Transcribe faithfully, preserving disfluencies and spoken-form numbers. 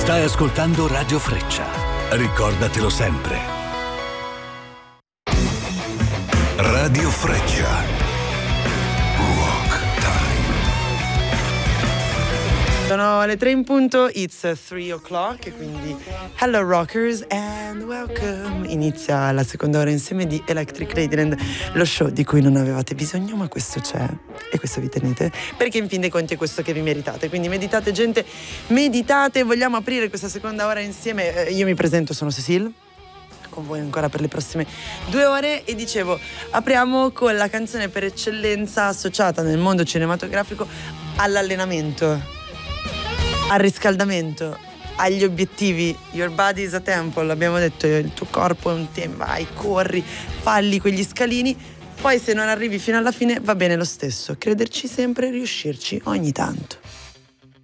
Stai ascoltando Radio Freccia. Ricordatelo sempre. Radio Freccia. Rock Time. Sono le tre in punto, it's three o'clock, e quindi hello rockers and welcome. Inizia la seconda ora insieme di Electric Ladyland, lo show di cui non avevate bisogno, ma questo c'è e questo vi tenete, perché in fin dei conti è questo che vi meritate. Quindi meditate, gente, meditate. Vogliamo aprire questa seconda ora insieme. Io mi presento, sono Cecile, con voi ancora per le prossime due ore, e dicevo, apriamo con la canzone per eccellenza associata nel mondo cinematografico all'allenamento, al riscaldamento, agli obiettivi. Your body is a temple, abbiamo detto, il tuo corpo è un tempio, vai, corri, falli quegli scalini, poi se non arrivi fino alla fine va bene lo stesso, crederci sempre e riuscirci ogni tanto.